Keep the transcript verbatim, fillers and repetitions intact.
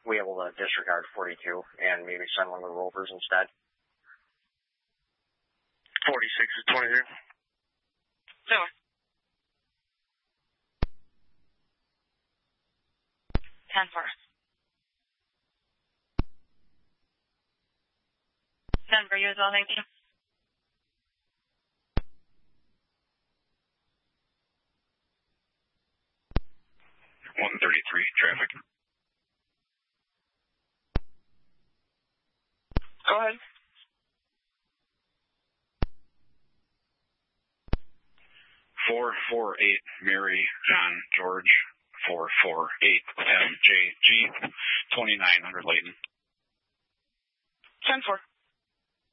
we able to disregard forty-two and maybe send one of the rovers instead? forty-six is twenty-three. No. ten four. ten for you as well, thank you. one thirty-three, traffic. Go ahead. four four eight, Mary, John, George, four four eight, M J G, twenty-nine hundred Layton. ten four.